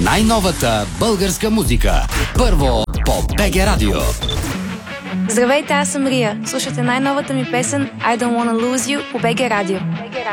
най-новата българска музика. Първо по БГ Радио. Здравейте, аз съм Рия. Слушате най-новата ми песен I Don't Wanna Lose You по БГ Радио.